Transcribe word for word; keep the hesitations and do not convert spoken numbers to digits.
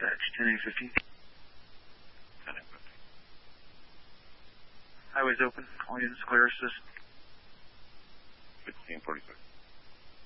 Dispatch, ten A fifteen. ten A fifteen. Highway's open. Call you in Sclerosis. sixteen forty-six.